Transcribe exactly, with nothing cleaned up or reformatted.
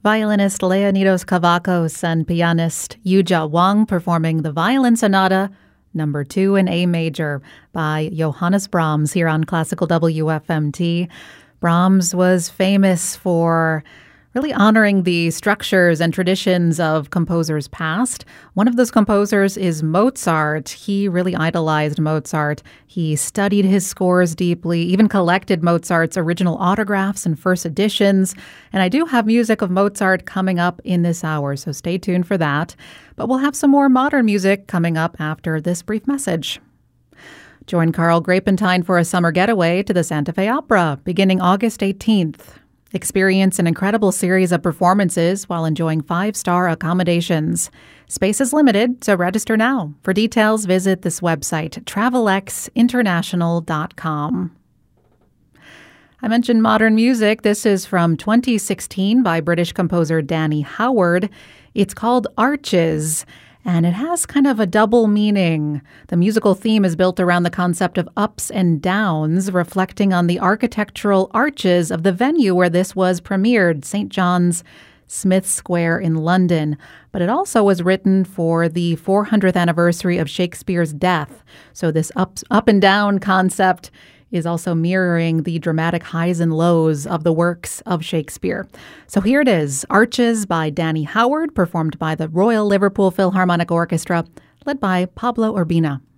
violinist Leonidas Kavakos and pianist Yujia Wang performing the Violin Sonata Number two in A Major by Johannes Brahms here on Classical W F M T. Brahms was famous for really honoring the structures and traditions of composers past. One of those composers is Mozart. He really idolized Mozart. He studied his scores deeply, even collected Mozart's original autographs and first editions. And I do have music of Mozart coming up in this hour, so stay tuned for that. But we'll have some more modern music coming up after this brief message. Join Carl Grapentine for a summer getaway to the Santa Fe Opera beginning August eighteenth. Experience an incredible series of performances while enjoying five-star accommodations. Space is limited, so register now. For details, visit this website, travel x international dot com. I mentioned modern music. This is from twenty sixteen by British composer Danny Howard. It's called Arches, and it has kind of a double meaning. The musical theme is built around the concept of ups and downs, reflecting on the architectural arches of the venue where this was premiered, Saint John's Smith Square in London. But it also was written for the four hundredth anniversary of Shakespeare's death. So this up, up and down concept is also mirroring the dramatic highs and lows of the works of Shakespeare. So here it is, Arches by Danny Howard, performed by the Royal Liverpool Philharmonic Orchestra, led by Pablo Urbina.